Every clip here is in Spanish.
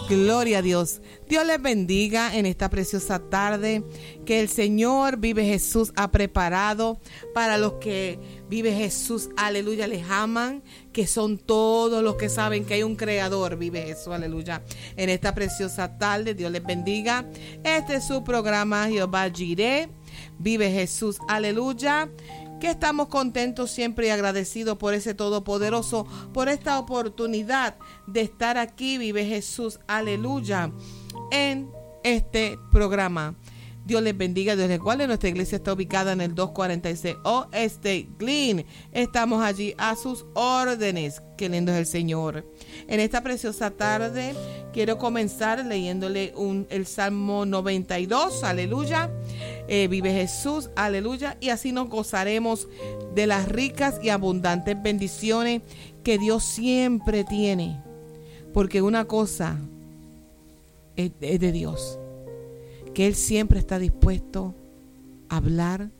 Gloria a Dios. Dios les bendiga en esta preciosa tarde que el Señor Vive Jesús ha preparado para los que Vive Jesús, aleluya, les aman, que son todos los que saben que hay un creador, Vive Jesús, aleluya. En esta preciosa tarde, Dios les bendiga. Este es su programa Jehová Jireh, Vive Jesús, aleluya. Que estamos contentos siempre y agradecidos por ese Todopoderoso, por esta oportunidad de estar aquí, Vive Jesús, aleluya, en este programa. Dios les bendiga, Dios les guarde. Nuestra iglesia está ubicada en el 246 Oeste Glen. Estamos allí a sus órdenes. Qué lindo es el Señor. En esta preciosa tarde quiero comenzar leyéndole el Salmo 92, aleluya. Vive Jesús, aleluya. Y así nos gozaremos de las ricas y abundantes bendiciones que Dios siempre tiene. Porque una cosa es de Dios, que Él siempre está dispuesto a hablar,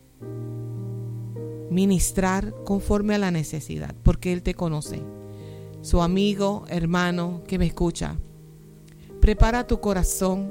ministrar conforme a la necesidad, porque Él te conoce. Su amigo, hermano que me escucha, prepara tu corazón,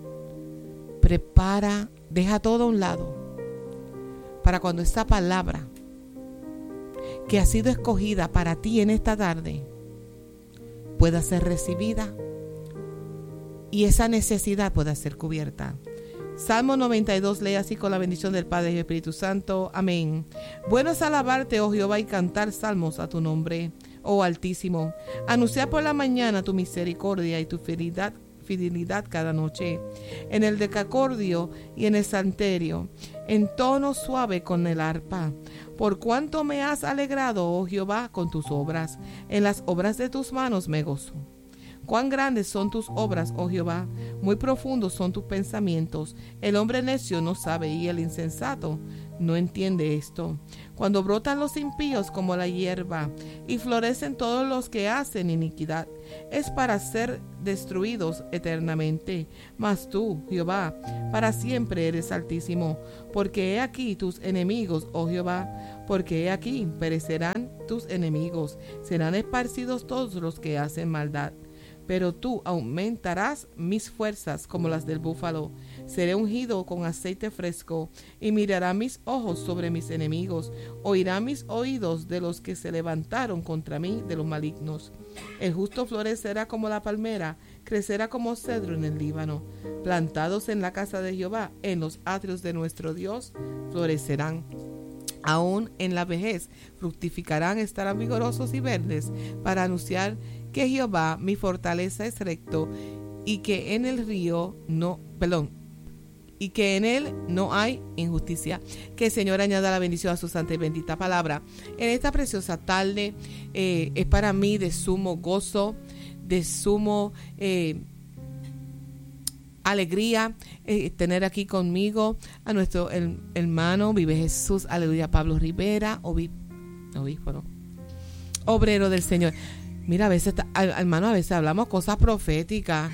deja todo a un lado, para cuando esta palabra que ha sido escogida para ti en esta tarde pueda ser recibida y esa necesidad pueda ser cubierta. Salmo 92, lee así con la bendición del Padre y del Espíritu Santo. Amén. Bueno es alabarte, oh Jehová, y cantar salmos a tu nombre, oh Altísimo. Anunciar por la mañana tu misericordia y tu fidelidad cada noche. En el decacordio y en el salterio, en tono suave con el arpa. Por cuanto me has alegrado, oh Jehová, con tus obras. En las obras de tus manos me gozo. Cuán grandes son tus obras, oh Jehová, muy profundos son tus pensamientos. El hombre necio no sabe y el insensato no entiende esto. Cuando brotan los impíos como la hierba y florecen todos los que hacen iniquidad, es para ser destruidos eternamente. Mas tú, Jehová, para siempre eres altísimo. Porque he aquí tus enemigos, oh Jehová, porque he aquí perecerán tus enemigos. Serán esparcidos todos los que hacen maldad. Pero tú aumentarás mis fuerzas como las del búfalo. Seré ungido con aceite fresco y mirará mis ojos sobre mis enemigos. Oirá mis oídos de los que se levantaron contra mí, de los malignos. El justo florecerá como la palmera, crecerá como cedro en el Líbano. Plantados en la casa de Jehová, en los atrios de nuestro Dios, florecerán. Aún en la vejez fructificarán, estarán vigorosos y verdes, para anunciar que Jehová mi fortaleza es recto y que en él no hay injusticia. Que el Señor añada la bendición a su santa y bendita palabra. En esta preciosa tarde es para mí de sumo gozo, de sumo alegría tener aquí conmigo a nuestro hermano Vive Jesús, aleluya, Pablo Rivera, obispo, ¿no? Obrero del Señor. Mira, a veces, hermano, a veces hablamos cosas proféticas.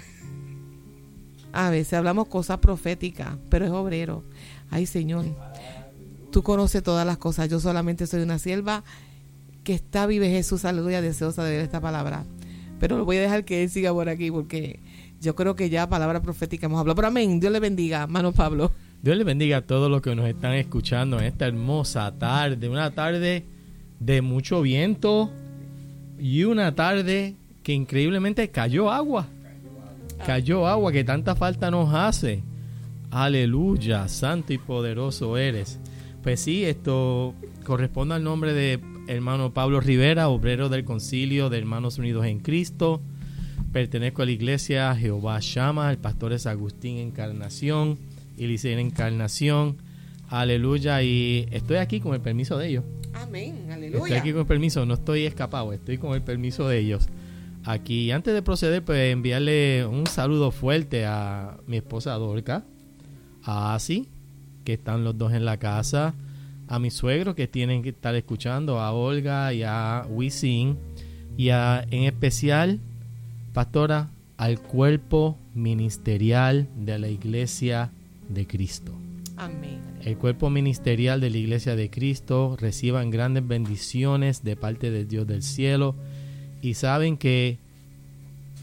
Pero es obrero. Ay, Señor, tú conoces todas las cosas. Yo solamente soy una sierva que está, Vive Jesús, aleluya, deseosa de ver esta palabra. Pero lo voy a dejar que él siga por aquí, porque yo creo que ya palabra profética hemos hablado. Pero amén, Dios le bendiga, hermano Pablo. Dios le bendiga a todos los que nos están escuchando en esta hermosa tarde. Una tarde de mucho viento. Y una tarde que increíblemente cayó agua que tanta falta nos hace. Aleluya, santo y poderoso eres. Pues sí, esto corresponde al nombre de hermano Pablo Rivera, obrero del Concilio de Hermanos Unidos en Cristo. Pertenezco a la iglesia Jehová Shammah. El pastor es Agustín Encarnación y Licea Encarnación. Aleluya, y estoy aquí con el permiso de ellos. Amén, aleluya. Estoy aquí con el permiso, no estoy escapado, estoy con el permiso de ellos. Aquí, antes de proceder, pues enviarle un saludo fuerte a mi esposa Dorca, a Asi, que están los dos en la casa, a mis suegros que tienen que estar escuchando, a Olga y a Wisin, y en especial, pastora, al cuerpo ministerial de la Iglesia de Cristo. Amén. El cuerpo ministerial de la Iglesia de Cristo reciban grandes bendiciones de parte de Dios del cielo, y saben que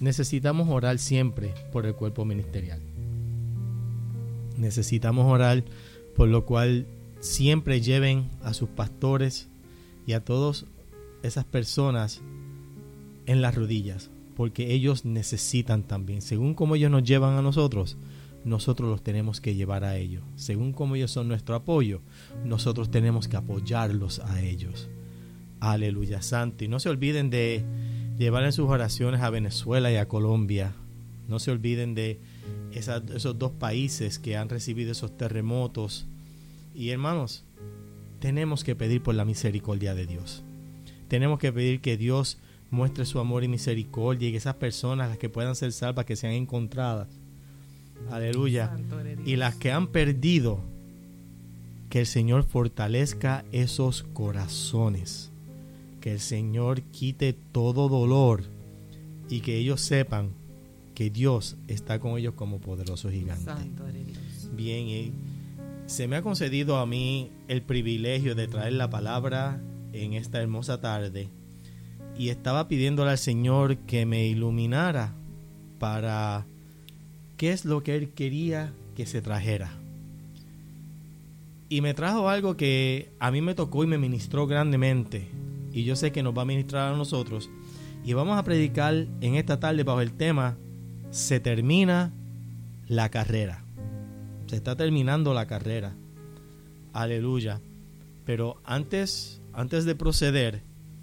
necesitamos orar siempre por el cuerpo ministerial. Necesitamos orar por lo cual siempre lleven a sus pastores y a todas esas personas en las rodillas, porque ellos necesitan también. Según como ellos nos llevan a nosotros, nosotros los tenemos que llevar a ellos. Según como ellos son nuestro apoyo, nosotros tenemos que apoyarlos a ellos. Aleluya, santo. Y no se olviden de llevar en sus oraciones a Venezuela y a Colombia. No se olviden de esos dos países que han recibido esos terremotos. Y hermanos, tenemos que pedir por la misericordia de Dios. Tenemos que pedir que Dios muestre su amor y misericordia, y que esas personas, las que puedan ser salvas, que sean encontradas. Aleluya. Y las que han perdido, que el Señor fortalezca esos corazones. Que el Señor quite todo dolor y que ellos sepan que Dios está con ellos como poderoso gigante. Santo eres Dios. Bien, se me ha concedido a mí el privilegio de traer la palabra en esta hermosa tarde, y estaba pidiéndole al Señor que me iluminara para qué es lo que Él quería que se trajera. Y me trajo algo que a mí me tocó y me ministró grandemente, y yo sé que nos va a ministrar a nosotros, y vamos a predicar en esta tarde bajo el tema: se termina la carrera. Se está terminando la carrera. Aleluya. Pero antes de proceder,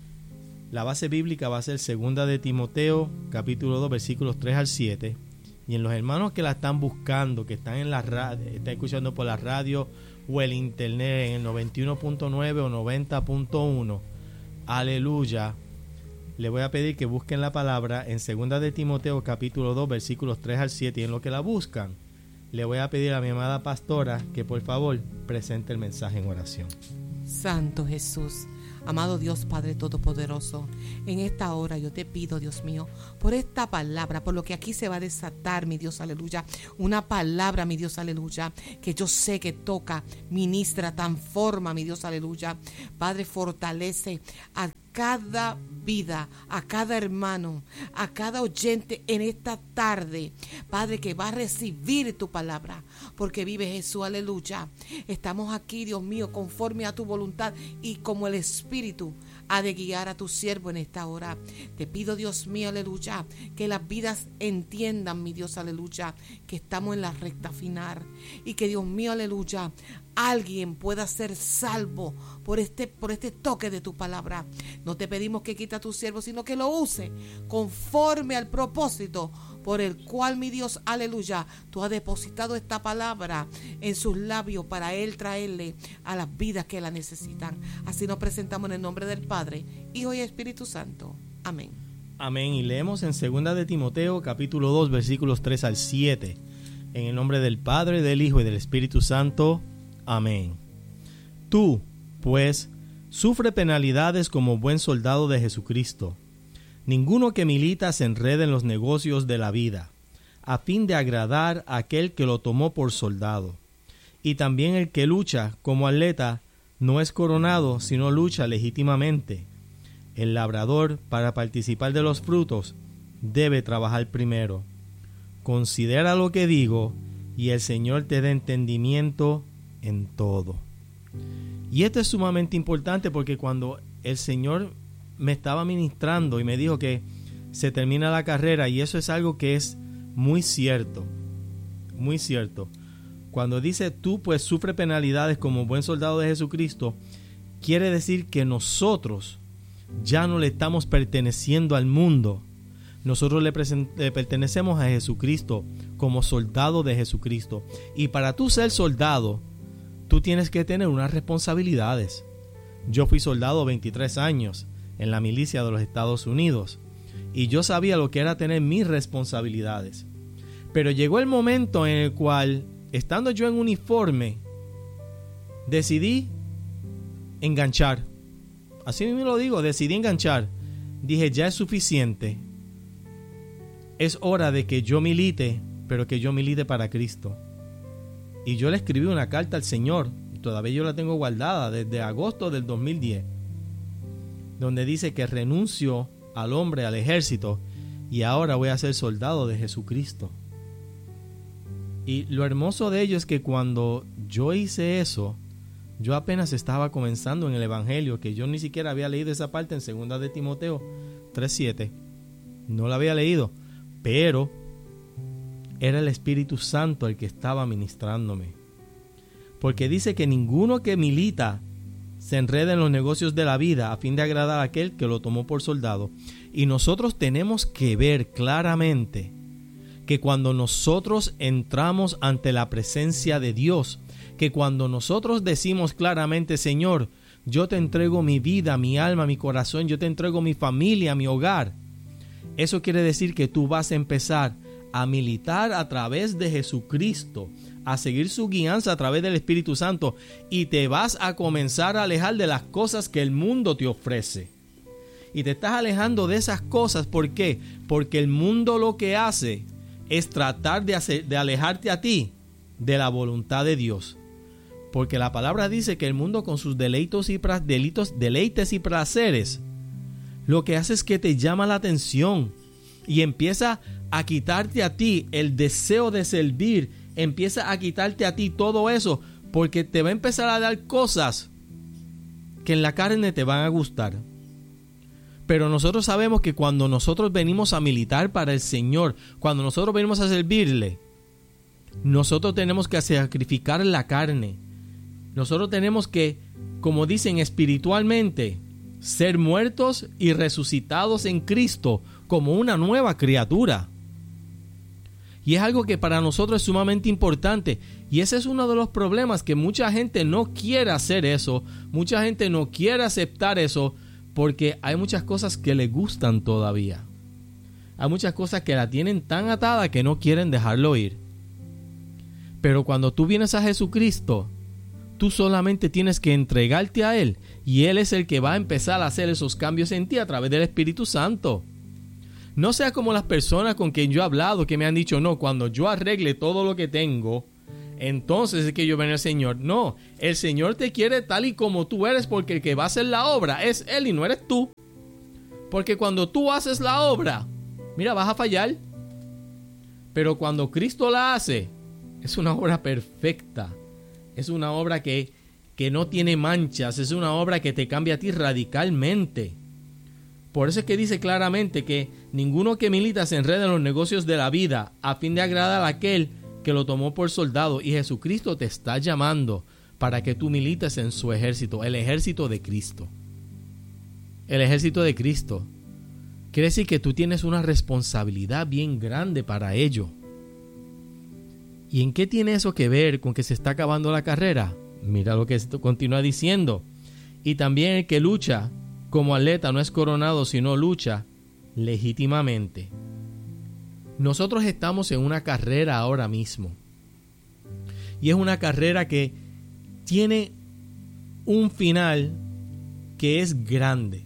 la base bíblica va a ser 2 de Timoteo, capítulo 2, versículos 3 al 7. Y en los hermanos que la están buscando, que están en la radio, están escuchando por la radio o el internet en el 91.9 o 90.1, aleluya, le voy a pedir que busquen la palabra en 2 de Timoteo, capítulo 2, versículos 3 al 7. Y en lo que la buscan, le voy a pedir a mi amada pastora que por favor presente el mensaje en oración. Santo Jesús, amado Dios Padre Todopoderoso, en esta hora yo te pido, Dios mío, por esta palabra, por lo que aquí se va a desatar, mi Dios, aleluya, una palabra, mi Dios, aleluya, que yo sé que toca, ministra, transforma, mi Dios, aleluya. Padre, fortalece a cada vida, a cada hermano, a cada oyente en esta tarde, Padre, que va a recibir tu palabra, porque vive Jesús, aleluya. Estamos aquí, Dios mío, conforme a tu voluntad y como el Espíritu ha de guiar a tu siervo en esta hora. Te pido, Dios mío, aleluya, que las vidas entiendan, mi Dios, aleluya, que estamos en la recta final, y que, Dios mío, aleluya, alguien pueda ser salvo por este toque de tu palabra. No te pedimos que quita a tu siervo, sino que lo use conforme al propósito por el cual, mi Dios, aleluya, tú has depositado esta palabra en sus labios para él traerle a las vidas que la necesitan. Así nos presentamos en el nombre del Padre, Hijo y Espíritu Santo. Amén. Amén. Y leemos en 2 de Timoteo, capítulo 2, versículos 3 al 7. En el nombre del Padre, del Hijo y del Espíritu Santo. Amén. Tú, pues, sufre penalidades como buen soldado de Jesucristo. Ninguno que milita se enrede en los negocios de la vida, a fin de agradar a aquel que lo tomó por soldado. Y también el que lucha como atleta no es coronado, sino lucha legítimamente. El labrador, para participar de los frutos, debe trabajar primero. Considera lo que digo, y el Señor te dé entendimiento en todo. Y esto es sumamente importante, porque cuando el Señor me estaba ministrando y me dijo que se termina la carrera, y eso es algo que es muy cierto, muy cierto. Cuando dice tú pues sufre penalidades como buen soldado de Jesucristo, quiere decir que nosotros ya no le estamos perteneciendo al mundo. Nosotros le pertenecemos a Jesucristo como soldado de Jesucristo. Y para tú ser soldado, tú tienes que tener unas responsabilidades. Yo fui soldado 23 años en la milicia de los Estados Unidos, y yo sabía lo que era tener mis responsabilidades. Pero llegó el momento en el cual, estando yo en uniforme, decidí enganchar. Así mismo lo digo, decidí enganchar. Dije, ya es suficiente. Es hora de que yo milite, pero que yo milite para Cristo. Y yo le escribí una carta al Señor, todavía yo la tengo guardada desde agosto del 2010, donde dice que renuncio al hombre, al ejército, y ahora voy a ser soldado de Jesucristo. Y lo hermoso de ello es que cuando yo hice eso, yo apenas estaba comenzando en el Evangelio, que yo ni siquiera había leído esa parte en 2 de Timoteo 3:7. No la había leído, pero era el Espíritu Santo el que estaba ministrándome. Porque dice que ninguno que milita se enreda en los negocios de la vida a fin de agradar a aquel que lo tomó por soldado. Y nosotros tenemos que ver claramente que cuando nosotros entramos ante la presencia de Dios, que cuando nosotros decimos claramente: Señor, yo te entrego mi vida, mi alma, mi corazón, yo te entrego mi familia, mi hogar, eso quiere decir que tú vas a empezar a militar a través de Jesucristo, a seguir su guianza a través del Espíritu Santo, y te vas a comenzar a alejar de las cosas que el mundo te ofrece. Y te estás alejando de esas cosas. ¿Por qué? Porque el mundo lo que hace es tratar de alejarte a ti de la voluntad de Dios. Porque la palabra dice que el mundo, con sus deleites y placeres, lo que hace es que te llama la atención y empieza a quitarte a ti el deseo de servir, empieza a quitarte a ti todo eso, porque te va a empezar a dar cosas que en la carne te van a gustar. Pero nosotros sabemos que cuando nosotros venimos a militar para el Señor, cuando nosotros venimos a servirle, nosotros tenemos que sacrificar la carne. Nosotros tenemos que, como dicen espiritualmente, ser muertos y resucitados en Cristo como una nueva criatura. Y es algo que para nosotros es sumamente importante. Y ese es uno de los problemas, que mucha gente no quiere hacer eso. Mucha gente no quiere aceptar eso, porque hay muchas cosas que le gustan todavía. Hay muchas cosas que la tienen tan atada que no quieren dejarlo ir. Pero cuando tú vienes a Jesucristo, tú solamente tienes que entregarte a Él, y Él es el que va a empezar a hacer esos cambios en ti a través del Espíritu Santo. No sea como las personas con quien yo he hablado, que me han dicho: no, cuando yo arregle todo lo que tengo, entonces es que yo ven al Señor. No, el Señor te quiere tal y como tú eres, porque el que va a hacer la obra es Él y no eres tú. Porque cuando tú haces la obra, mira, vas a fallar. Pero cuando Cristo la hace, es una obra perfecta. Es una obra que no tiene manchas. Es una obra que te cambia a ti radicalmente. Por eso es que dice claramente que ninguno que milita se enreda en los negocios de la vida a fin de agradar a aquel que lo tomó por soldado. Y Jesucristo te está llamando para que tú milites en su ejército, el ejército de Cristo. El ejército de Cristo. Quiere decir que tú tienes una responsabilidad bien grande para ello. ¿Y en qué tiene eso que ver con que se está acabando la carrera? Mira lo que esto continúa diciendo. Y también el que lucha como atleta no es coronado, sino lucha legítimamente. Nosotros estamos en una carrera ahora mismo. Y es una carrera que tiene un final que es grande.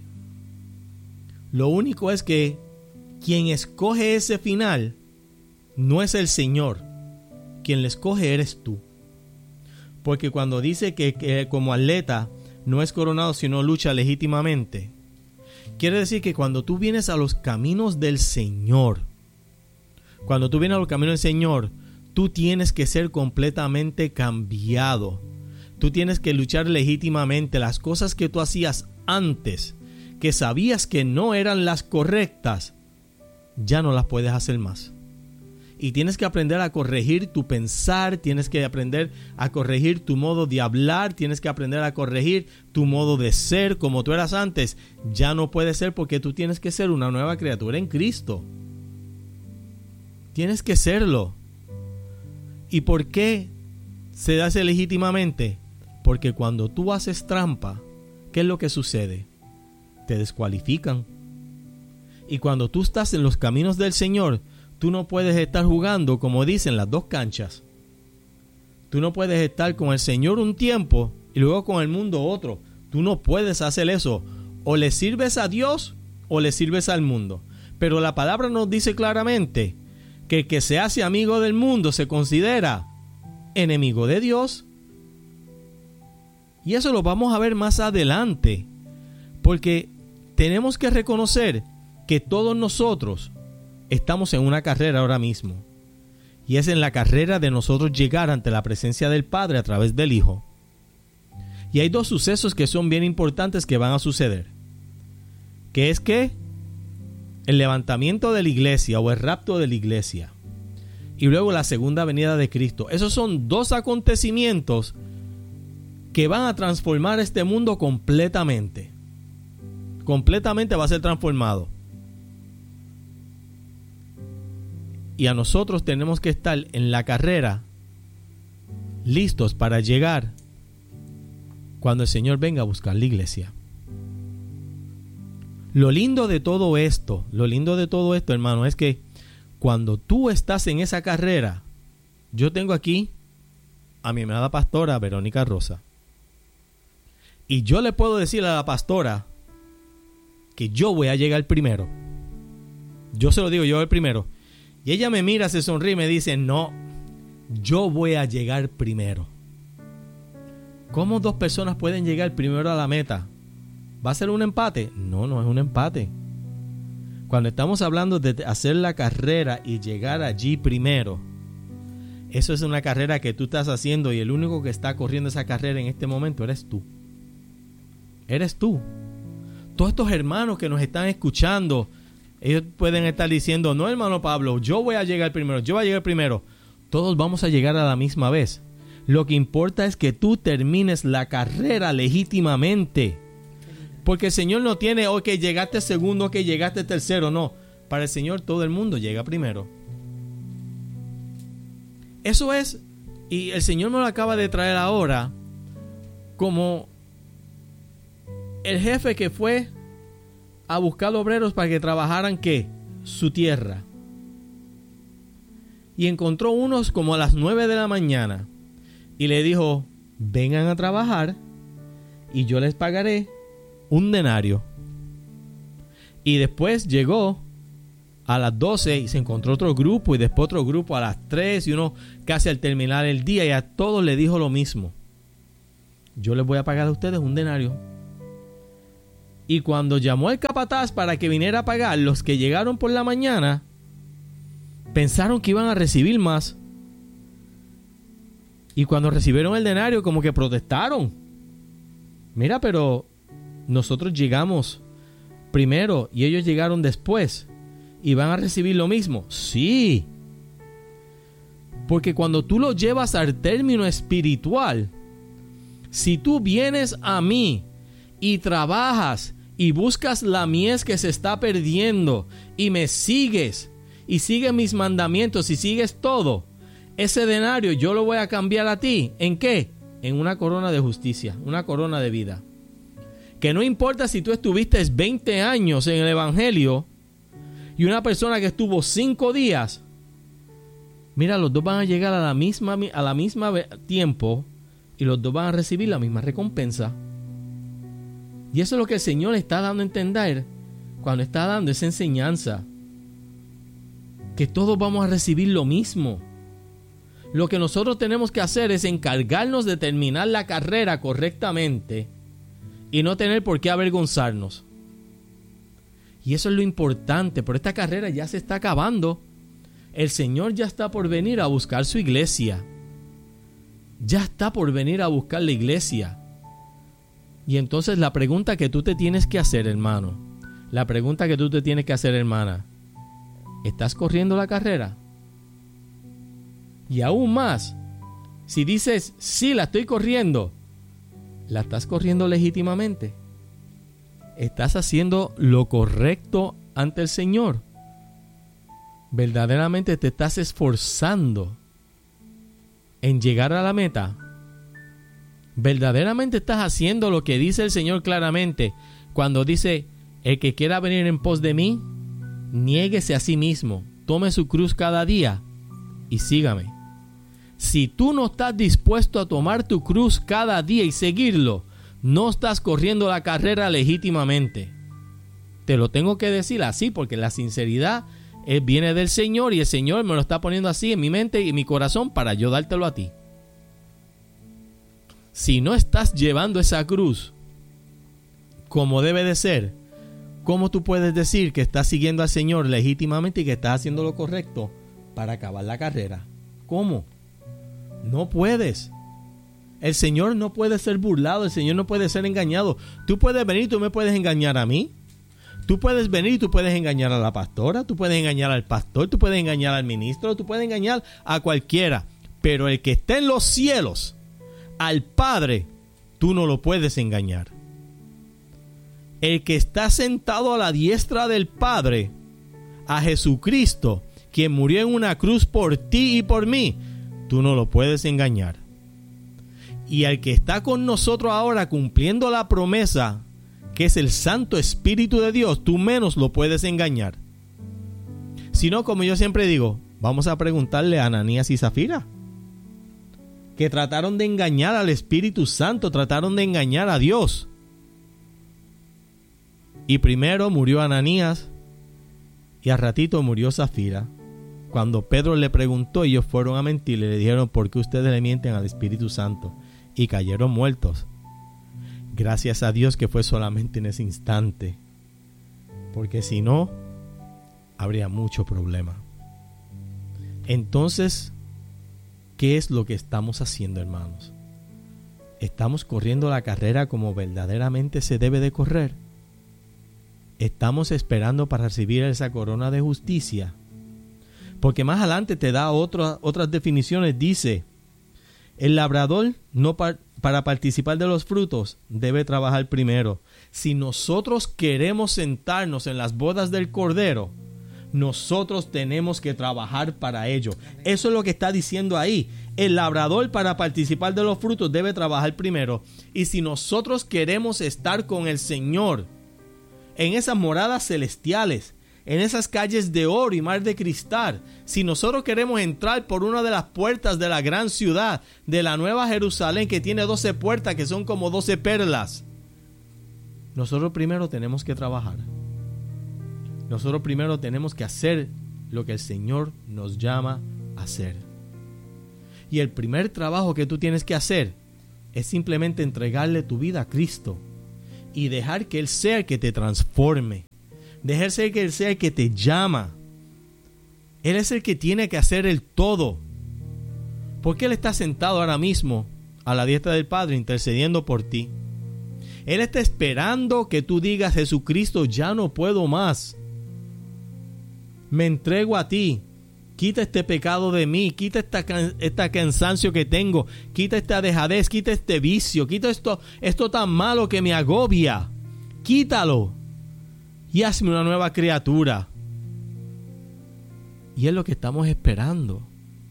Lo único es que quien escoge ese final no es el Señor. Quien le escoge eres tú. Porque cuando dice que como atleta no es coronado sino lucha legítimamente, quiere decir que cuando tú vienes a los caminos del Señor, tú tienes que ser completamente cambiado. Tú tienes que luchar legítimamente. Las cosas que tú hacías antes, que sabías que no eran las correctas, ya no las puedes hacer más. Y tienes que aprender a corregir tu pensar, tienes que aprender a corregir tu modo de hablar, tienes que aprender a corregir tu modo de ser. Como tú eras antes, ya no puede ser, porque tú tienes que ser una nueva criatura en Cristo. Tienes que serlo. ¿Y por qué se hace legítimamente? Porque cuando tú haces trampa, ¿qué es lo que sucede? Te descualifican. Y cuando tú estás en los caminos del Señor, tú no puedes estar jugando, como dicen, las dos canchas. Tú no puedes estar con el Señor un tiempo y luego con el mundo otro. Tú no puedes hacer eso. O le sirves a Dios o le sirves al mundo. Pero la palabra nos dice claramente que el que se hace amigo del mundo se considera enemigo de Dios. Y eso lo vamos a ver más adelante. Porque tenemos que reconocer que todos nosotros estamos en una carrera ahora mismo. Y es en la carrera de nosotros llegar ante la presencia del Padre a través del Hijo. Y hay dos sucesos que son bien importantes que van a suceder. Que es que el levantamiento de la iglesia o el rapto de la iglesia. Y luego la segunda venida de Cristo. Esos son dos acontecimientos que van a transformar este mundo completamente. Completamente va a ser transformado. Y a nosotros tenemos que estar en la carrera, listos para llegar cuando el Señor venga a buscar la iglesia. Lo lindo de todo esto, hermano, es que cuando tú estás en esa carrera, yo tengo aquí a mi amada pastora Verónica Rosa. Y yo le puedo decir a la pastora que yo voy a llegar primero. Yo se lo digo, yo el primero. Y ella me mira, se sonríe y me dice, no, yo voy a llegar primero. ¿Cómo dos personas pueden llegar primero a la meta? ¿Va a ser un empate? No, no es un empate. Cuando estamos hablando de hacer la carrera y llegar allí primero, eso es una carrera que tú estás haciendo y el único que está corriendo esa carrera en este momento eres tú. Eres tú. Todos estos hermanos que nos están escuchando, ellos pueden estar diciendo, no, hermano Pablo, yo voy a llegar primero, yo voy a llegar primero. Todos vamos a llegar a la misma vez. Lo que importa es que tú termines la carrera legítimamente. Porque el Señor no tiene, ok, llegaste segundo, ok, llegaste tercero. No, para el Señor todo el mundo llega primero. Eso es, y el Señor me lo acaba de traer ahora, como el jefe que fue a buscar obreros para que trabajaran, ¿qué? Su tierra. Y encontró unos como a las 9 de la mañana. Y le dijo, vengan a trabajar y yo les pagaré un denario. Y después llegó a las 12 y se encontró otro grupo y después otro grupo a las 3 y uno casi al terminar el día y a todos le dijo lo mismo. Yo les voy a pagar a ustedes un denario. Y cuando llamó al capataz para que viniera a pagar, los que llegaron por la mañana pensaron que iban a recibir más. Y cuando recibieron el denario como que protestaron. Mira, pero nosotros llegamos primero y ellos llegaron después. ¿Y van a recibir lo mismo? Sí. Porque cuando tú lo llevas al término espiritual, si tú vienes a mí y trabajas y buscas la mies que se está perdiendo y me sigues y sigues mis mandamientos y sigues todo, ese denario yo lo voy a cambiar a ti. ¿En qué? En una corona de justicia, una corona de vida. Que no importa si tú estuviste 20 años en el evangelio y una persona que estuvo 5 días, mira, los dos van a llegar a la misma tiempo y los dos van a recibir la misma recompensa. Y eso es lo que el Señor está dando a entender cuando está dando esa enseñanza. Que todos vamos a recibir lo mismo. Lo que nosotros tenemos que hacer es encargarnos de terminar la carrera correctamente y no tener por qué avergonzarnos. Y eso es lo importante, pero esta carrera ya se está acabando. El Señor ya está por venir a buscar su iglesia. Ya está por venir a buscar la iglesia. Y entonces la pregunta que tú te tienes que hacer, hermano, la pregunta que tú te tienes que hacer, hermana, ¿estás corriendo la carrera? Y aún más, si dices, sí, la estoy corriendo, ¿la estás corriendo legítimamente? ¿Estás haciendo lo correcto ante el Señor? ¿Verdaderamente te estás esforzando en llegar a la meta? ¿Verdaderamente estás haciendo lo que dice el Señor claramente cuando dice, el que quiera venir en pos de mí, niéguese a sí mismo, tome su cruz cada día y sígame? Si tú no estás dispuesto a tomar tu cruz cada día y seguirlo, no estás corriendo la carrera legítimamente. Te lo tengo que decir así porque la sinceridad viene del Señor y el Señor me lo está poniendo así en mi mente y en mi corazón para yo dártelo a ti. Si no estás llevando esa cruz como debe de ser, ¿cómo tú puedes decir que estás siguiendo al Señor legítimamente y que estás haciendo lo correcto para acabar la carrera? ¿Cómo? No puedes. El Señor no puede ser burlado, el Señor no puede ser engañado. Tú puedes venir y tú me puedes engañar a mí. Tú puedes venir y tú puedes engañar a la pastora, tú puedes engañar al pastor, tú puedes engañar al ministro, tú puedes engañar a cualquiera. Pero el que está en los cielos, al Padre, tú no lo puedes engañar. El que está sentado a la diestra del Padre, a Jesucristo, quien murió en una cruz por ti y por mí, tú no lo puedes engañar. Y al que está con nosotros ahora cumpliendo la promesa, que es el Santo Espíritu de Dios, tú menos lo puedes engañar. Si no, como yo siempre digo, vamos a preguntarle a Ananías y Zafira, que trataron de engañar al Espíritu Santo, trataron de engañar a Dios. Y primero murió Ananías y al ratito murió Zafira. Cuando Pedro le preguntó, ellos fueron a mentirle, le dijeron, ¿por qué ustedes le mienten al Espíritu Santo? Y cayeron muertos. Gracias a Dios que fue solamente en ese instante, porque si no, habría mucho problema. Entonces, ¿qué es lo que estamos haciendo, hermanos? ¿Estamos corriendo la carrera como verdaderamente se debe de correr? ¿Estamos esperando para recibir esa corona de justicia? Porque más adelante te da otras definiciones. Dice, el labrador para participar de los frutos debe trabajar primero. Si nosotros queremos sentarnos en las bodas del Cordero, nosotros tenemos que trabajar para ello. Eso es lo que está diciendo ahí. El labrador para participar de los frutos debe trabajar primero. Y si nosotros queremos estar con el Señor en esas moradas celestiales, en esas calles de oro y mar de cristal, si nosotros queremos entrar por una de las puertas de la gran ciudad, de la Nueva Jerusalén, que tiene 12 puertas que son como 12 perlas, nosotros primero tenemos que trabajar. Nosotros primero tenemos que hacer lo que el Señor nos llama a hacer. Y el primer trabajo que tú tienes que hacer es simplemente entregarle tu vida a Cristo y dejar que Él sea el que te transforme. Dejar que Él sea el que te llama. Él es el que tiene que hacer el todo. Porque Él está sentado ahora mismo a la diestra del Padre intercediendo por ti. Él está esperando que tú digas, Jesucristo, ya no puedo más. Me entrego a ti. Quita este pecado de mí. Quita esta cansancio que tengo. Quita esta dejadez. Quita este vicio. Quita esto tan malo que me agobia. Quítalo. Y hazme una nueva criatura. Y es lo que estamos esperando.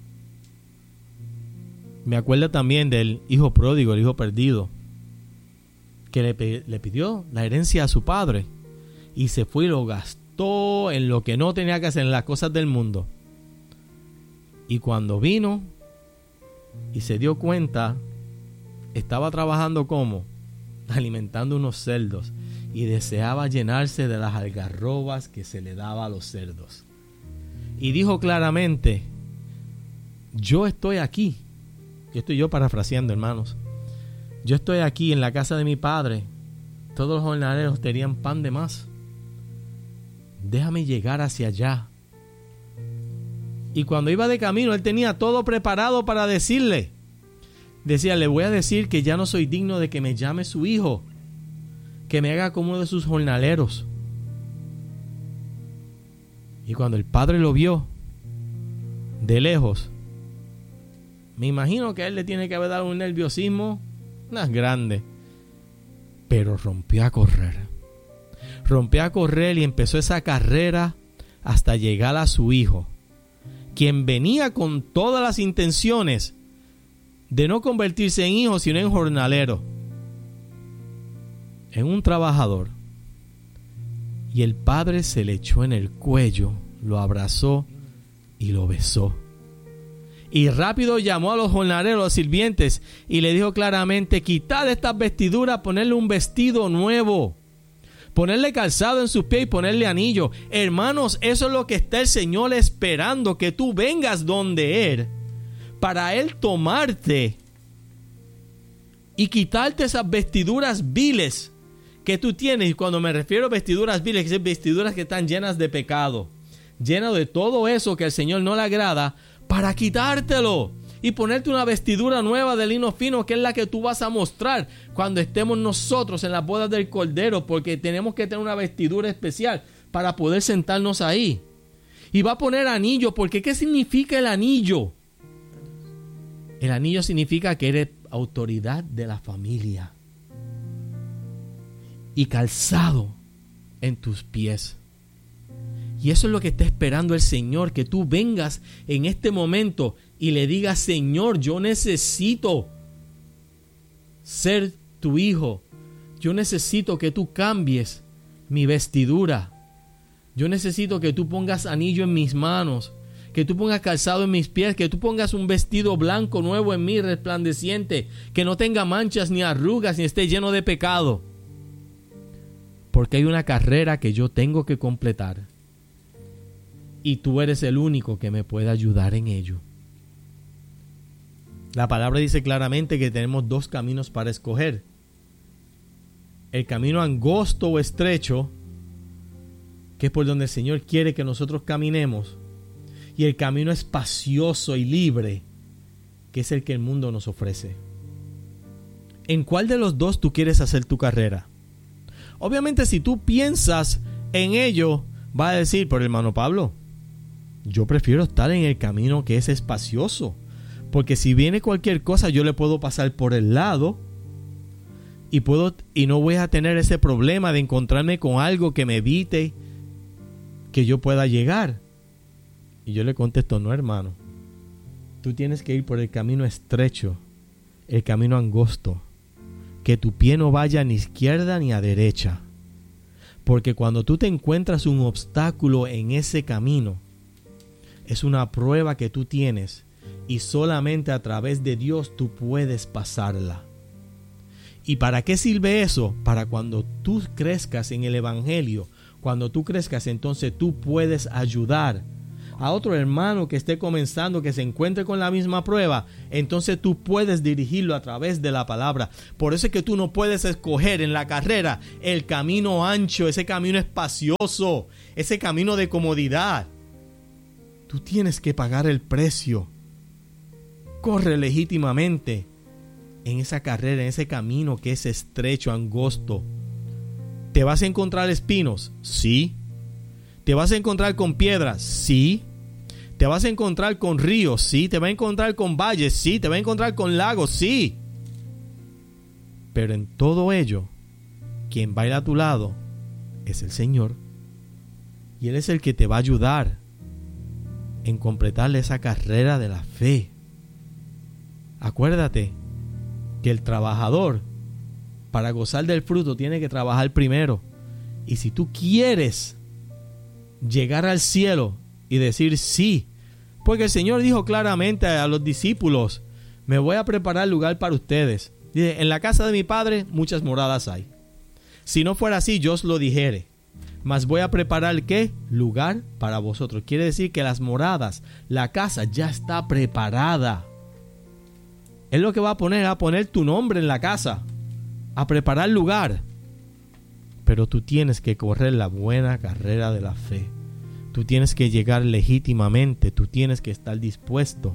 Me acuerdo también del hijo pródigo, el hijo perdido, que le pidió la herencia a su padre y se fue y lo gastó en lo que no tenía que hacer, en las cosas del mundo. Y cuando vino y se dio cuenta, estaba trabajando como alimentando unos cerdos y deseaba llenarse de las algarrobas que se le daba a los cerdos. Y dijo claramente, yo estoy aquí. Estoy yo parafraseando, hermanos. Yo estoy aquí en la casa de mi padre. Todos los jornaleros tenían pan de más. Déjame llegar hacia allá. Y cuando iba de camino, él tenía todo preparado para decirle. Decía, le voy a decir que ya no soy digno de que me llame su hijo, que me haga como uno de sus jornaleros. Y cuando el padre lo vio de lejos, me imagino que a él le tiene que haber dado un nerviosismo más grande. Pero rompió a correr. Rompió a correr y empezó esa carrera hasta llegar a su hijo, quien venía con todas las intenciones de no convertirse en hijo, sino en jornalero, en un trabajador. Y el padre se le echó en el cuello, lo abrazó y lo besó. Y rápido llamó a los jornaleros, los sirvientes, y le dijo claramente, quitad estas vestiduras, ponerle un vestido nuevo, ponerle calzado en sus pies y ponerle anillo. Hermanos, eso es lo que está el Señor esperando, que tú vengas donde Él, para Él tomarte y quitarte esas vestiduras viles que tú tienes, y cuando me refiero a vestiduras viles, es vestiduras que están llenas de pecado, llenas de todo eso que al Señor no le agrada, para quitártelo y ponerte una vestidura nueva de lino fino, que es la que tú vas a mostrar cuando estemos nosotros en las bodas del Cordero, porque tenemos que tener una vestidura especial para poder sentarnos ahí. Y va a poner anillo, porque ¿qué significa el anillo? El anillo significa que eres autoridad de la familia. Y calzado en tus pies. Y eso es lo que está esperando el Señor, que tú vengas en este momento y le digas: Señor, yo necesito ser tu hijo. Yo necesito que tú cambies mi vestidura. Yo necesito que tú pongas anillo en mis manos, que tú pongas calzado en mis pies, que tú pongas un vestido blanco nuevo en mí, resplandeciente, que no tenga manchas ni arrugas ni esté lleno de pecado. Porque hay una carrera que yo tengo que completar. Y tú eres el único que me puede ayudar en ello. La palabra dice claramente que tenemos dos caminos para escoger. El camino angosto o estrecho, que es por donde el Señor quiere que nosotros caminemos. Y el camino espacioso y libre, que es el que el mundo nos ofrece. ¿En cuál de los dos tú quieres hacer tu carrera? Obviamente, si tú piensas en ello, vas a decir: pero hermano Pablo, yo prefiero estar en el camino que es espacioso, porque si viene cualquier cosa yo le puedo pasar por el lado y no voy a tener ese problema de encontrarme con algo que me evite que yo pueda llegar. Y yo le contesto: no, hermano, tú tienes que ir por el camino estrecho, el camino angosto, que tu pie no vaya ni a izquierda ni a derecha, porque cuando tú te encuentras un obstáculo en ese camino, es una prueba que tú tienes y solamente a través de Dios tú puedes pasarla. ¿Y para qué sirve eso? Para cuando tú crezcas en el Evangelio, cuando tú crezcas, entonces tú puedes ayudar a otro hermano que esté comenzando, que se encuentre con la misma prueba. Entonces tú puedes dirigirlo a través de la palabra. Por eso es que tú no puedes escoger en la carrera el camino ancho, ese camino espacioso, ese camino de comodidad. Tú tienes que pagar el precio. Corre legítimamente en esa carrera, en ese camino que es estrecho, angosto. ¿Te vas a encontrar espinos? Sí. ¿Te vas a encontrar con piedras? Sí. ¿Te vas a encontrar con ríos? Sí. ¿Te vas a encontrar con valles? Sí. ¿Te vas a encontrar con lagos? Sí. Pero en todo ello, quien va a ir a tu lado es el Señor. Y Él es el que te va a ayudar en completarle esa carrera de la fe. Acuérdate que el trabajador, para gozar del fruto, tiene que trabajar primero. Y si tú quieres llegar al cielo y decir sí, porque el Señor dijo claramente a los discípulos: me voy a preparar lugar para ustedes. Dice: en la casa de mi Padre muchas moradas hay. Si no fuera así, yo os lo dijere. Mas voy a preparar ¿qué? Lugar para vosotros. Quiere decir que las moradas, la casa ya está preparada. Es lo que va a poner tu nombre en la casa, a preparar lugar. Pero tú tienes que correr la buena carrera de la fe. Tú tienes que llegar legítimamente. Tú tienes que estar dispuesto.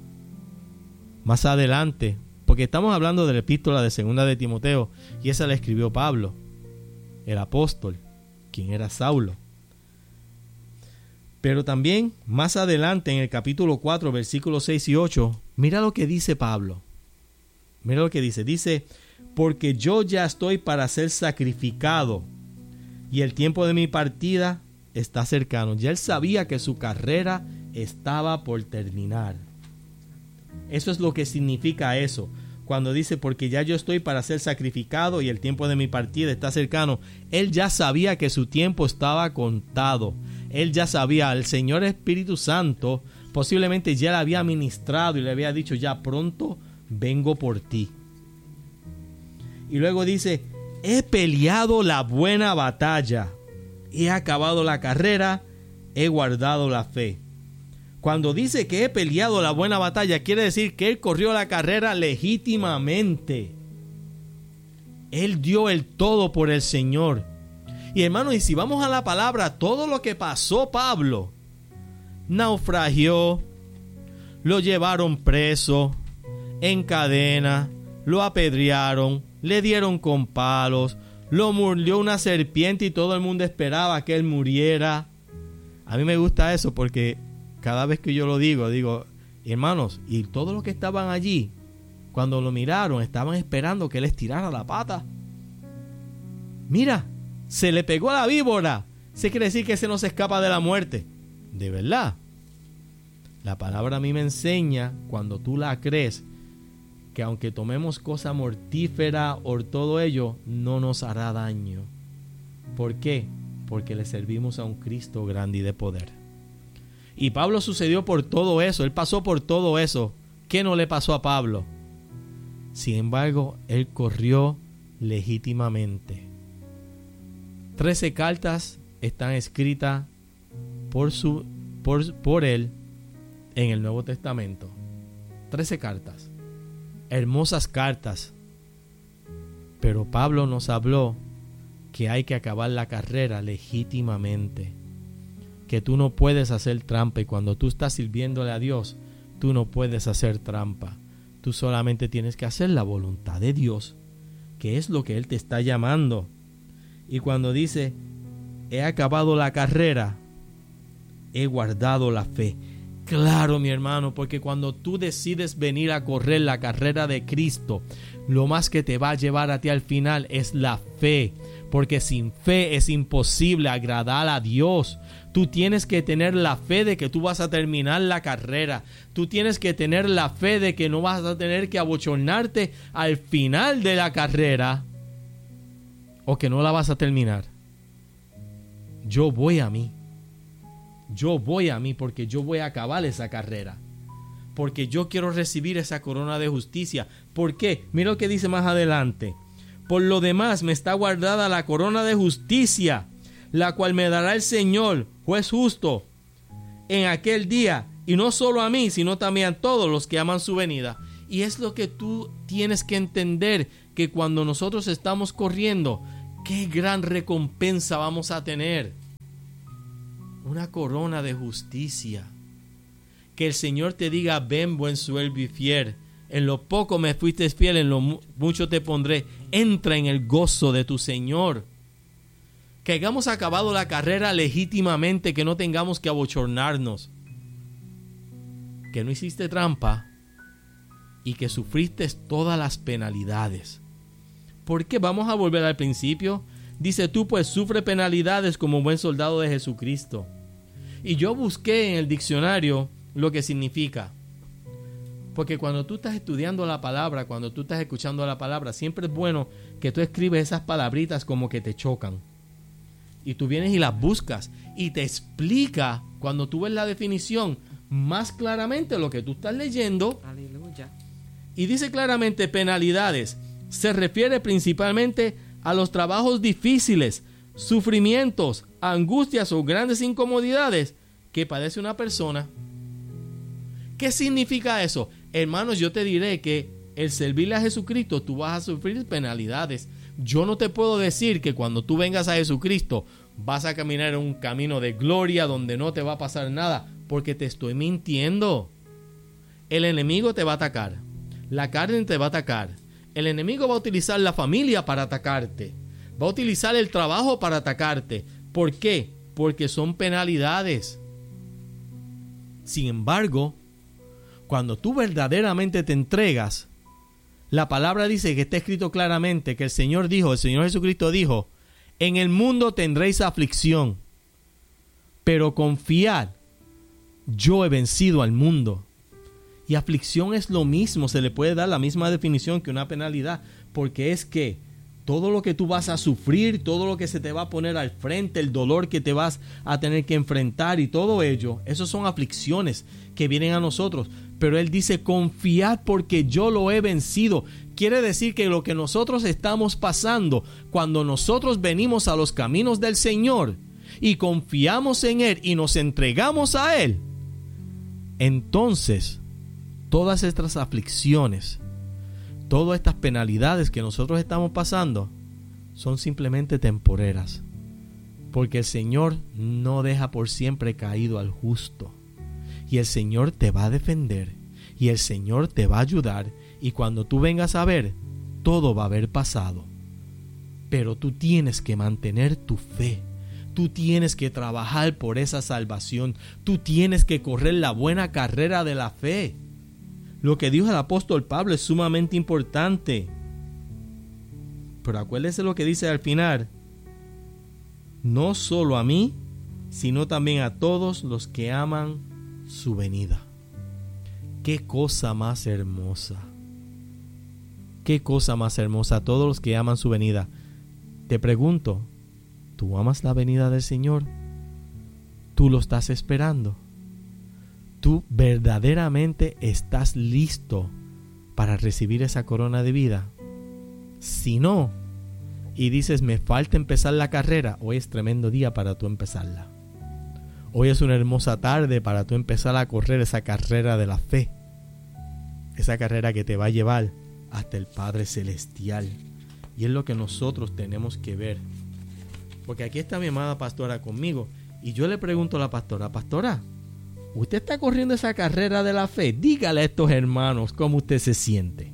Más adelante, porque estamos hablando de la epístola de segunda de Timoteo, y esa la escribió Pablo, el apóstol, quien era Saulo. Pero también más adelante en el capítulo 4, versículos 6 y 8, mira lo que dice Pablo. Mira lo que dice. Dice: porque yo ya estoy para ser sacrificado y el tiempo de mi partida está cercano. Ya él sabía que su carrera estaba por terminar. Eso es lo que significa eso. Cuando dice: porque ya yo estoy para ser sacrificado y el tiempo de mi partida está cercano. Él ya sabía que su tiempo estaba contado. Él ya sabía. El Señor Espíritu Santo posiblemente ya le había ministrado y le había dicho: ya pronto vengo por ti. Y luego dice: he peleado la buena batalla, he acabado la carrera, he guardado la fe. Cuando dice que he peleado la buena batalla, quiere decir que él corrió la carrera legítimamente. Él dio el todo por el Señor. Y hermanos, y si vamos a la palabra, todo lo que pasó Pablo, naufragió, lo llevaron preso, en cadena, lo apedrearon, le dieron con palos, lo mordió una serpiente y todo el mundo esperaba que él muriera. A mí me gusta eso porque cada vez que yo lo digo, hermanos, y todos los que estaban allí, cuando lo miraron, estaban esperando que él estirara la pata. Mira, se le pegó a la víbora. Se quiere decir que se nos escapa de la muerte. De verdad. La palabra a mí me enseña, cuando tú la crees, que aunque tomemos cosa mortífera o todo ello, no nos hará daño. ¿Por qué? Porque le servimos a un Cristo grande y de poder. Y Pablo sucedió por todo eso. Él pasó por todo eso. ¿Qué no le pasó a Pablo? Sin embargo, él corrió legítimamente. 13 cartas están escritas por él en el Nuevo Testamento. 13 cartas. Hermosas cartas. Pero Pablo nos habló que hay que acabar la carrera legítimamente. Que tú no puedes hacer trampa, y cuando tú estás sirviéndole a Dios, tú no puedes hacer trampa. Tú solamente tienes que hacer la voluntad de Dios, que es lo que Él te está llamando. Y cuando dice, he acabado la carrera, he guardado la fe. Claro, mi hermano, porque cuando tú decides venir a correr la carrera de Cristo, lo más que te va a llevar a ti al final es la fe. Porque sin fe es imposible agradar a Dios. Tú tienes que tener la fe de que tú vas a terminar la carrera. Tú tienes que tener la fe de que no vas a tener que abochornarte al final de la carrera, o que no la vas a terminar. Yo voy a mí porque yo voy a acabar esa carrera. Porque yo quiero recibir esa corona de justicia. ¿Por qué? Mira lo que dice más adelante. Por lo demás me está guardada la corona de justicia, la cual me dará el Señor, juez justo, en aquel día, y no solo a mí, sino también a todos los que aman su venida. Y es lo que tú tienes que entender, que cuando nosotros estamos corriendo, qué gran recompensa vamos a tener. Una corona de justicia. Que el Señor te diga, ven buen siervo y fiel. En lo poco me fuiste fiel, en lo mucho te pondré. Entra en el gozo de tu Señor. Que hayamos acabado la carrera legítimamente, que no tengamos que abochornarnos. Que no hiciste trampa y que sufriste todas las penalidades. Porque vamos a volver al principio. Dice, tú pues sufre penalidades como buen soldado de Jesucristo. Y yo busqué en el diccionario lo que significa. Porque cuando tú estás estudiando la palabra, cuando tú estás escuchando la palabra, siempre es bueno que tú escribes esas palabritas como que te chocan. Y tú vienes y las buscas y te explica, cuando tú ves la definición, más claramente lo que tú estás leyendo. Aleluya. Y dice claramente penalidades. Se refiere principalmente a los trabajos difíciles, sufrimientos, angustias o grandes incomodidades que padece una persona. ¿Qué significa eso? Hermanos, yo te diré que el servirle a Jesucristo, tú vas a sufrir penalidades. Yo no te puedo decir que cuando tú vengas a Jesucristo vas a caminar en un camino de gloria donde no te va a pasar nada, porque te estoy mintiendo. El enemigo te va a atacar, la carne te va a atacar, el enemigo va a utilizar la familia para atacarte, va a utilizar el trabajo para atacarte. ¿Por qué? Porque son penalidades. Sin embargo, cuando tú verdaderamente te entregas, la palabra dice que está escrito claramente que el Señor Jesucristo dijo, en el mundo tendréis aflicción, pero confiad, yo he vencido al mundo. Y aflicción es lo mismo, se le puede dar la misma definición que una penalidad, porque es que todo lo que tú vas a sufrir, todo lo que se te va a poner al frente, el dolor que te vas a tener que enfrentar y todo ello, esos son aflicciones que vienen a nosotros. Pero Él dice, confiad porque yo lo he vencido. Quiere decir que lo que nosotros estamos pasando, cuando nosotros venimos a los caminos del Señor y confiamos en Él y nos entregamos a Él, entonces todas estas aflicciones, todas estas penalidades que nosotros estamos pasando son simplemente temporeras, porque el Señor no deja por siempre caído al justo, y el Señor te va a defender, y el Señor te va a ayudar, y cuando tú vengas a ver, todo va a haber pasado. Pero tú tienes que mantener tu fe, tú tienes que trabajar por esa salvación, tú tienes que correr la buena carrera de la fe. Lo que dijo el apóstol Pablo es sumamente importante. Pero acuérdese lo que dice al final: no solo a mí, sino también a todos los que aman su venida. Qué cosa más hermosa. Qué cosa más hermosa, a todos los que aman su venida. Te pregunto, ¿tú amas la venida del Señor? ¿Tú lo estás esperando? ¿Tú verdaderamente estás listo para recibir esa corona de vida? Si no, y dices, me falta empezar la carrera, hoy es tremendo día para tú empezarla. Hoy es una hermosa tarde para tú empezar a correr esa carrera de la fe. Esa carrera que te va a llevar hasta el Padre Celestial. Y es lo que nosotros tenemos que ver. Porque aquí está mi amada pastora conmigo. Y yo le pregunto a la pastora: pastora, ¿usted está corriendo esa carrera de la fe? Dígale a estos hermanos cómo usted se siente.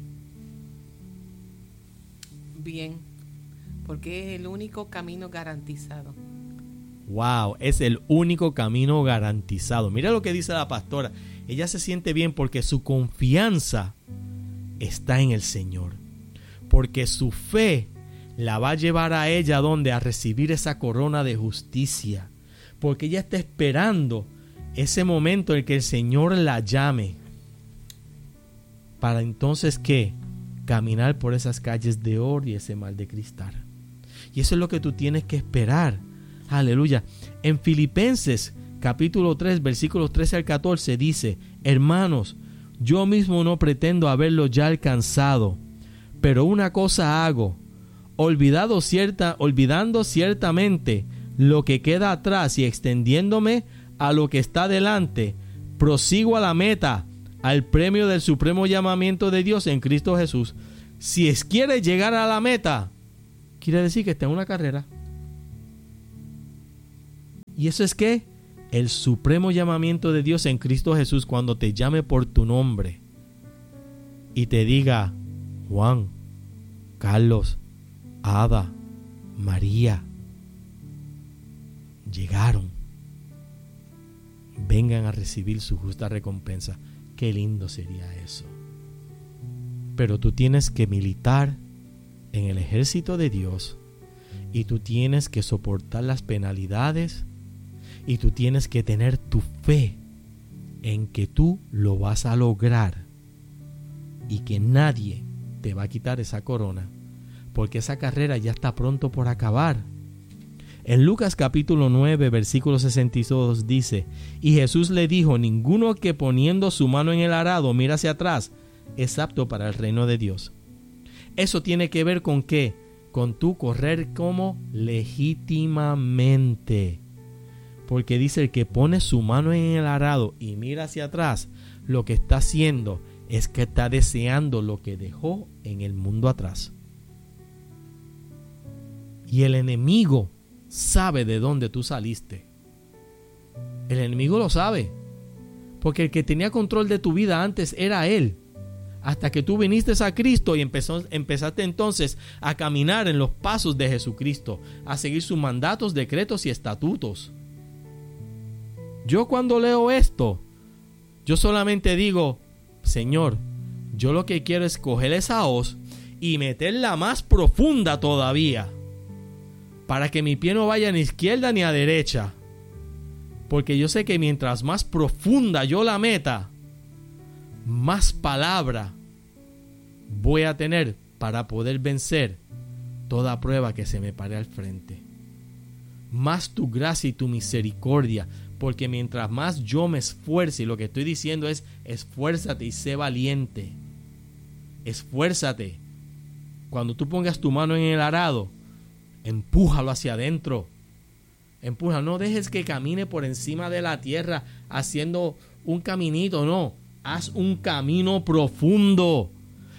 Bien, porque es el único camino garantizado. Wow, es el único camino garantizado. Mira lo que dice la pastora. Ella se siente bien porque su confianza está en el Señor. Porque su fe la va a llevar a ella a donde, a recibir esa corona de justicia. Porque ella está esperando ese momento en que el Señor la llame. Para entonces, ¿qué? Caminar por esas calles de oro y ese mar de cristal. Y eso es lo que tú tienes que esperar. Aleluya. En Filipenses capítulo 3 versículos 13 al 14 dice: hermanos, yo mismo no pretendo haberlo ya alcanzado, pero una cosa hago, olvidando ciertamente lo que queda atrás y extendiéndome a lo que está delante, prosigo a la meta, al premio del supremo llamamiento de Dios en Cristo Jesús. Si quiere llegar a la meta, quiere decir que está en una carrera. Y eso es que el supremo llamamiento de Dios en Cristo Jesús, cuando te llame por tu nombre y te diga: Juan, Carlos, Ada, María, llegaron, vengan a recibir su justa recompensa. Qué lindo sería eso. Pero tú tienes que militar en el ejército de Dios, y tú tienes que soportar las penalidades, y tú tienes que tener tu fe en que tú lo vas a lograr y que nadie te va a quitar esa corona, porque esa carrera ya está pronto por acabar. En Lucas capítulo 9 versículo 62 dice: y Jesús le dijo: ninguno que poniendo su mano en el arado mira hacia atrás es apto para el reino de Dios. Eso tiene que ver con ¿qué? Con tú correr como legítimamente. Porque dice: el que pone su mano en el arado y mira hacia atrás, lo que está haciendo es que está deseando lo que dejó en el mundo atrás. Y el enemigo sabe de dónde tú saliste. El enemigo lo sabe. Porque el que tenía control de tu vida antes era él. Hasta que tú viniste a Cristo y empezaste entonces a caminar en los pasos de Jesucristo, a seguir sus mandatos, decretos y estatutos. Yo cuando leo esto, yo solamente digo: Señor, yo lo que quiero es coger esa hoz y meterla más profunda todavía, para que mi pie no vaya ni a izquierda ni a derecha. Porque yo sé que mientras más profunda yo la meta, más palabra voy a tener para poder vencer toda prueba que se me pare al frente. Más tu gracia y tu misericordia. Porque mientras más yo me esfuerce, y lo que estoy diciendo es: esfuérzate y sé valiente. Esfuérzate. Cuando tú pongas tu mano en el arado, empújalo hacia adentro. Empuja, no dejes que camine por encima de la tierra haciendo un caminito, no. Haz un camino profundo.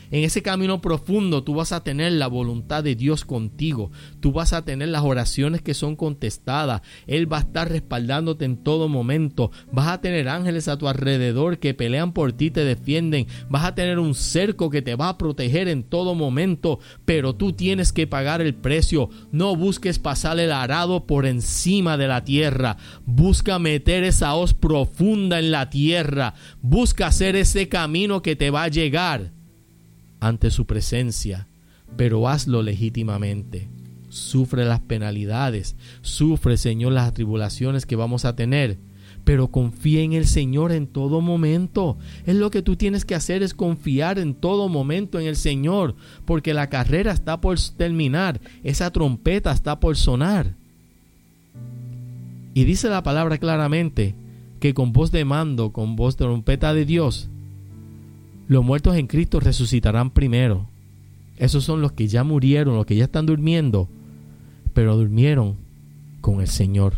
En ese camino profundo tú vas a tener la voluntad de Dios contigo. Tú vas a tener las oraciones que son contestadas. Él va a estar respaldándote en todo momento. Vas a tener ángeles a tu alrededor que pelean por ti, te defienden. Vas a tener un cerco que te va a proteger en todo momento. Pero tú tienes que pagar el precio. No busques pasar el arado por encima de la tierra. Busca meter esa hoz profunda en la tierra. Busca hacer ese camino que te va a llegar ante su presencia, pero hazlo legítimamente. Sufre las penalidades, sufre, Señor, las tribulaciones que vamos a tener, pero confía en el Señor en todo momento. Es lo que tú tienes que hacer, es confiar en todo momento en el Señor, porque la carrera está por terminar, esa trompeta está por sonar. Y dice la palabra claramente que con voz de mando, con voz de trompeta de Dios, los muertos en Cristo resucitarán primero. Esos son los que ya murieron, los que ya están durmiendo, pero durmieron con el Señor.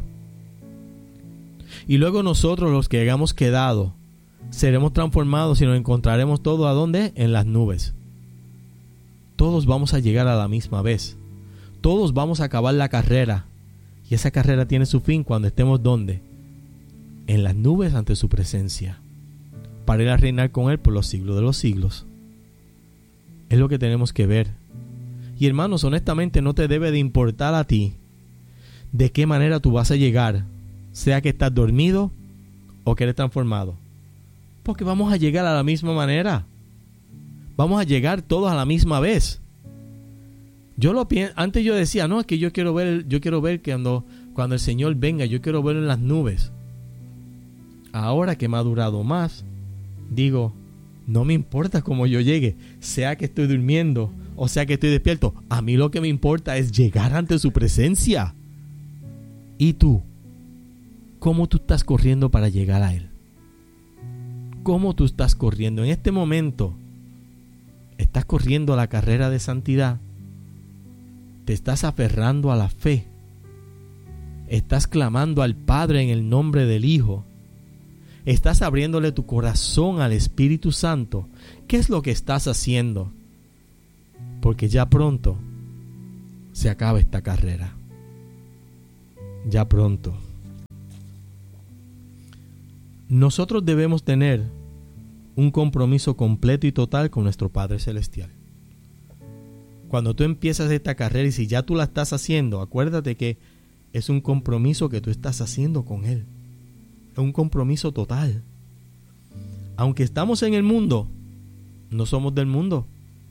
Y luego nosotros, los que hayamos quedado, seremos transformados y nos encontraremos todos, ¿a dónde? En las nubes. Todos vamos a llegar a la misma vez. Todos vamos a acabar la carrera. Y esa carrera tiene su fin cuando estemos, ¿dónde? En las nubes ante su presencia, para ir a reinar con Él por los siglos de los siglos. Es lo que tenemos que ver. Y hermanos, honestamente no te debe de importar a ti de qué manera tú vas a llegar, sea que estás dormido o que eres transformado, porque vamos a llegar a la misma manera. Vamos a llegar todos a la misma vez. Antes yo decía, no, es que yo quiero ver que cuando el Señor venga, yo quiero verlo en las nubes. Ahora que me ha durado más, digo, no me importa cómo yo llegue, sea que estoy durmiendo o sea que estoy despierto. A mí lo que me importa es llegar ante su presencia. ¿Y tú? ¿Cómo tú estás corriendo para llegar a Él? ¿Cómo tú estás corriendo? En este momento, ¿estás corriendo la carrera de santidad? ¿Te estás aferrando a la fe? ¿Estás clamando al Padre en el nombre del Hijo? ¿Estás abriéndole tu corazón al Espíritu Santo? ¿Qué es lo que estás haciendo? Porque ya pronto se acaba esta carrera. Ya pronto. Nosotros debemos tener un compromiso completo y total con nuestro Padre Celestial. Cuando tú empiezas esta carrera y si ya tú la estás haciendo, acuérdate que es un compromiso que tú estás haciendo con Él. Es un compromiso total. Aunque estamos en el mundo, no somos del mundo.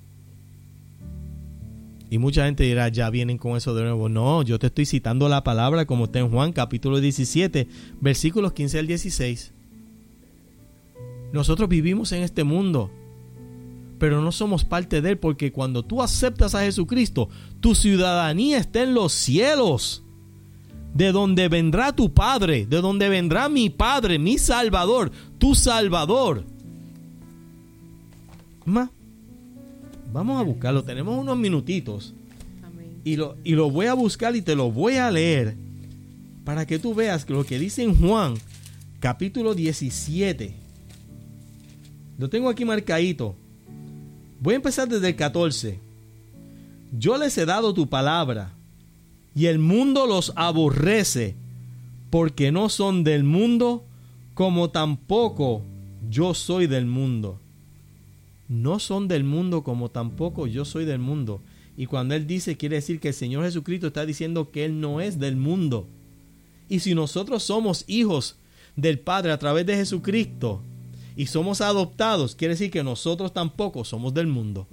Y mucha gente dirá, ya vienen con eso de nuevo. No, yo te estoy citando la palabra como está en Juan capítulo 17, versículos 15 al 16. Nosotros vivimos en este mundo, pero no somos parte de él, porque cuando tú aceptas a Jesucristo, tu ciudadanía está en los cielos, de donde vendrá tu Padre, de donde vendrá mi Padre, mi Salvador, tu Salvador. Vamos a buscarlo, tenemos unos minutitos. Y lo voy a buscar y te lo voy a leer para que tú veas lo que dice en Juan capítulo 17. Lo tengo aquí marcadito. Voy a empezar desde el 14. Yo les he dado tu palabra, y el mundo los aborrece, porque no son del mundo, como tampoco yo soy del mundo. No son del mundo, como tampoco yo soy del mundo. Y cuando Él dice, quiere decir que el Señor Jesucristo está diciendo que Él no es del mundo. Y si nosotros somos hijos del Padre a través de Jesucristo, y somos adoptados, quiere decir que nosotros tampoco somos del mundo.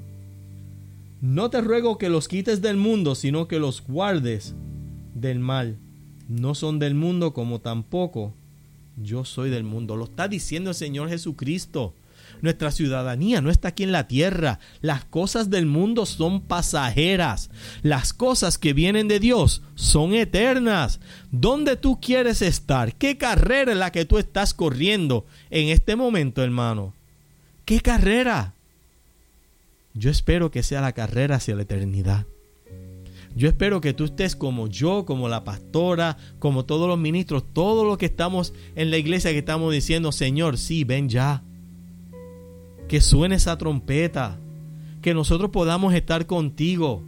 No te ruego que los quites del mundo, sino que los guardes del mal. No son del mundo, como tampoco yo soy del mundo. Lo está diciendo el Señor Jesucristo. Nuestra ciudadanía no está aquí en la tierra. Las cosas del mundo son pasajeras. Las cosas que vienen de Dios son eternas. ¿Dónde tú quieres estar? ¿Qué carrera es la que tú estás corriendo en este momento, hermano? ¿Qué carrera? Yo espero que sea la carrera hacia la eternidad. Yo espero que tú estés como yo, como la pastora, como todos los ministros, todos los que estamos en la iglesia, que estamos diciendo, Señor, sí, ven ya. Que suene esa trompeta. que nosotros podamos estar contigo,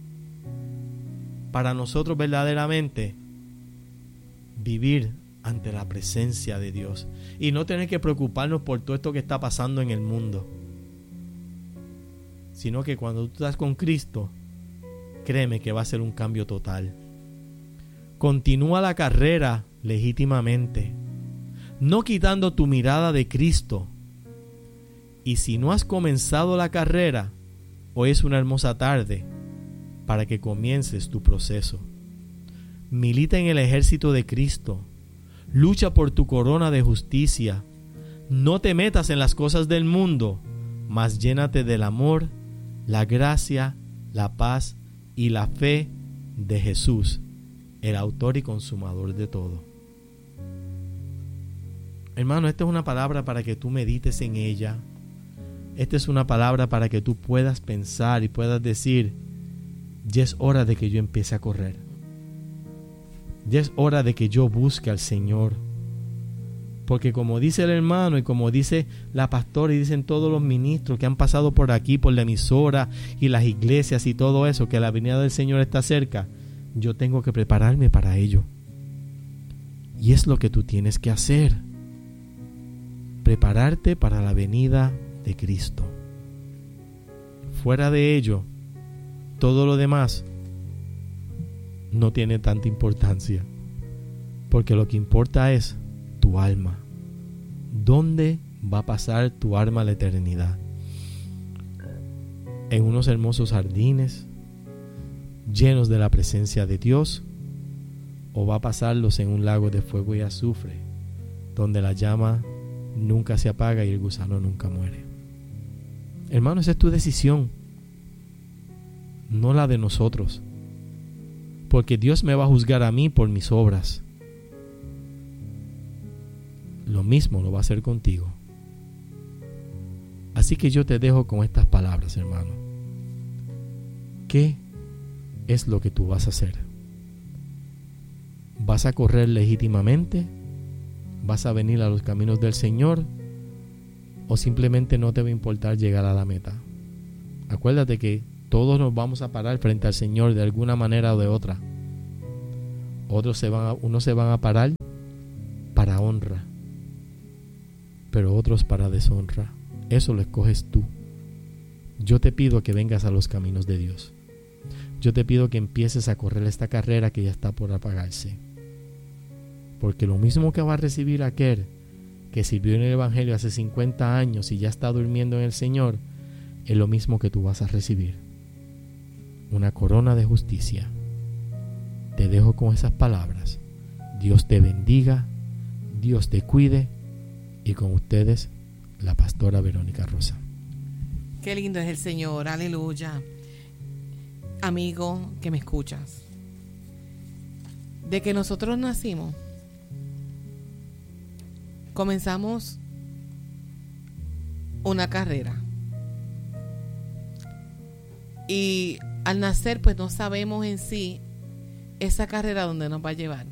para nosotros verdaderamente vivir ante la presencia de Dios y no tener que preocuparnos por todo esto que está pasando en el mundo, sino que cuando tú estás con Cristo, créeme que va a ser un cambio total. Continúa la carrera legítimamente, no quitando tu mirada de Cristo. Y si no has comenzado la carrera, hoy es una hermosa tarde para que comiences tu proceso. Milita en el ejército de Cristo. Lucha por tu corona de justicia. No te metas en las cosas del mundo, mas llénate del amor, la gracia, la paz y la fe de Jesús, el autor y consumador de todo. Hermano, esta es una palabra para que tú medites en ella. Esta es una palabra para que tú puedas pensar y puedas decir: ya es hora de que yo empiece a correr. Ya es hora de que yo busque al Señor. Porque como dice el hermano y como dice la pastora y dicen todos los ministros que han pasado por aquí, por la emisora y las iglesias y todo eso, que la venida del Señor está cerca, yo tengo que prepararme para ello. Y es lo que tú tienes que hacer. Prepararte para la venida de Cristo. Fuera de ello, todo lo demás no tiene tanta importancia, porque lo que importa es tu alma. ¿Dónde va a pasar tu alma la eternidad? ¿En unos hermosos jardines llenos de la presencia de Dios? ¿O va a pasarlos en un lago de fuego y azufre, donde la llama nunca se apaga y el gusano nunca muere? Hermano, esa es tu decisión, no la de nosotros, porque Dios me va a juzgar a mí por mis obras. Lo mismo lo va a hacer contigo. Así que yo te dejo con estas palabras, hermano. ¿Qué es lo que tú vas a hacer? ¿Vas a correr legítimamente? ¿Vas a venir a los caminos del Señor? ¿O simplemente no te va a importar llegar a la meta? Acuérdate que todos nos vamos a parar frente al Señor de alguna manera o de otra. Unos se van a parar para honra, pero otros para deshonra. Eso lo escoges tú. Yo te pido que vengas a los caminos de Dios. Yo te pido que empieces a correr esta carrera que ya está por apagarse. Porque lo mismo que va a recibir aquel que sirvió en el Evangelio hace 50 años y ya está durmiendo en el Señor, es lo mismo que tú vas a recibir. Una corona de justicia. Te dejo con esas palabras. Dios te bendiga, Dios te cuide, y con ustedes la pastora Verónica Rosa. Qué lindo es el Señor, aleluya. Amigo que me escuchas, de que nosotros nacimos, comenzamos una carrera. Y al nacer, pues no sabemos en sí esa carrera dónde nos va a llevar.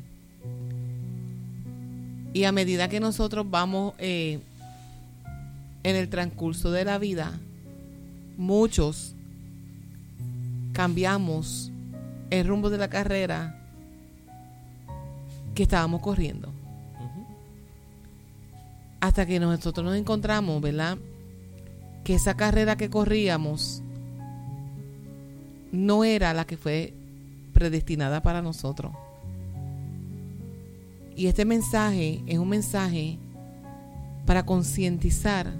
Y a medida que nosotros vamos en el transcurso de la vida, muchos cambiamos el rumbo de la carrera que estábamos corriendo. Hasta que nosotros nos encontramos, ¿verdad?, que esa carrera que corríamos no era la que fue predestinada para nosotros. Y este mensaje es un mensaje para concientizar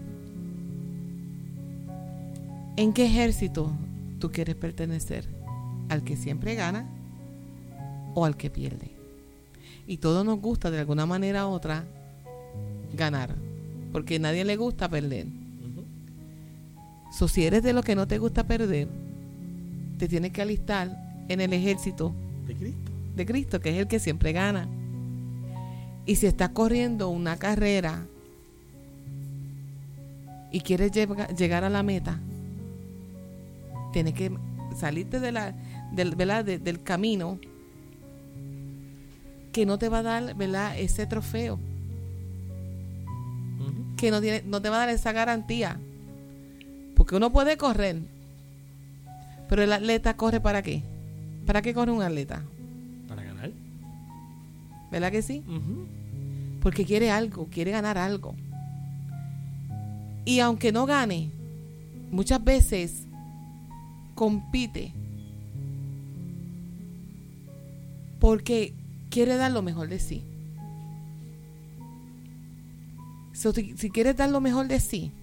en qué ejército tú quieres pertenecer, al que siempre gana o al que pierde. Y todos nos gusta de alguna manera u otra ganar, porque a nadie le gusta perder. So, si eres de los que no te gusta perder, te tienes que alistar en el ejército de Cristo, que es el que siempre gana. Y si estás corriendo una carrera y quieres llegar a la meta, tienes que salirte del camino que no te va a dar, ¿verdad?, ese trofeo, que no te va a dar esa garantía. Porque uno puede correr, Pero el atleta corre ¿para qué? ¿Para qué corre un atleta? Para ganar. ¿Verdad que sí? Uh-huh. Porque quiere algo, quiere ganar algo. Y aunque no gane, muchas veces compite porque quiere dar lo mejor de sí. So, si quieres dar lo mejor de sí,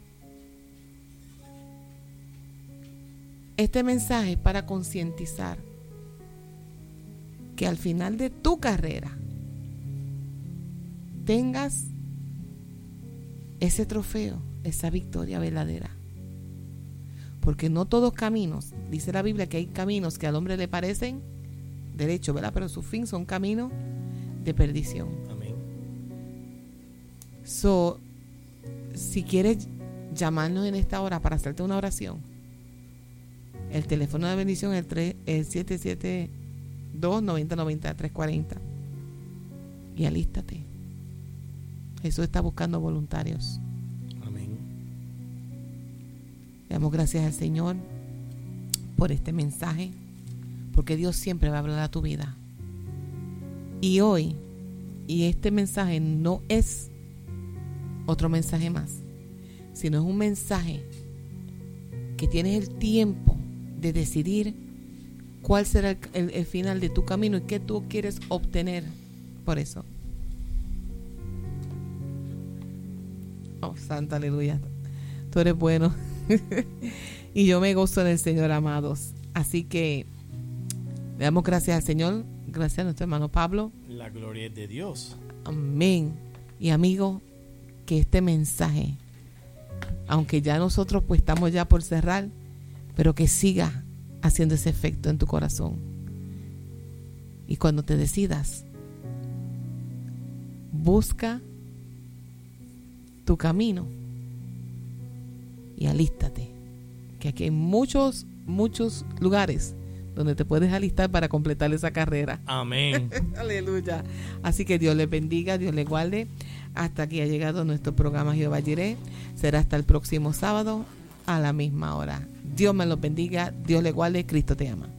este mensaje es para concientizar que al final de tu carrera tengas ese trofeo, esa victoria verdadera. Porque no todos caminos, dice la Biblia que hay caminos que al hombre le parecen derechos, ¿verdad? Pero su fin son caminos de perdición. Amén. So, si quieres llamarnos en esta hora para hacerte una oración, el teléfono de bendición es el 772-9090-340. Y alístate. Jesús está buscando voluntarios. Amén. Le damos gracias al Señor por este mensaje, porque Dios siempre va a hablar a tu vida. Y hoy, y este mensaje no es otro mensaje más, sino es un mensaje que tienes el tiempo de decidir cuál será el final de tu camino y qué tú quieres obtener por eso. Oh, santa aleluya, tú eres bueno. Y yo me gozo en el Señor, amados. Así que le damos gracias al Señor, gracias a nuestro hermano Pablo. La gloria es de Dios. Amén. Y amigo, que este mensaje, aunque ya nosotros pues estamos ya por cerrar, pero que siga haciendo ese efecto en tu corazón. Y cuando te decidas, busca tu camino y alístate, que aquí hay muchos lugares donde te puedes alistar para completar esa carrera. Amén. Aleluya. Así que Dios les bendiga, Dios les guarde. Hasta aquí ha llegado nuestro programa Jehová Jireh. Será hasta el próximo sábado a la misma hora. Dios me los bendiga, Dios les guarde, Cristo te ama.